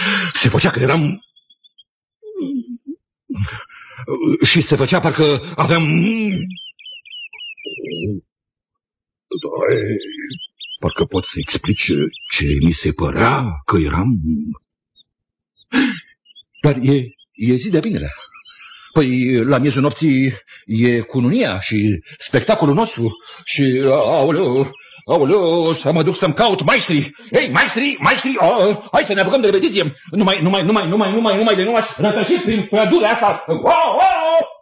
Se făcea că eram... Și se făcea parcă aveam... Parcă pot să explic ce mi se părea că eram... Dar e zi de vinere. Păi la miezul nopții e cununia și spectacolul nostru și... Aoleu, să mă duc să-mi caut maestrii. Ei, maestrii, hai să ne apucăm de repetiție. Numai de nu aș rătăși prin pădurea asta.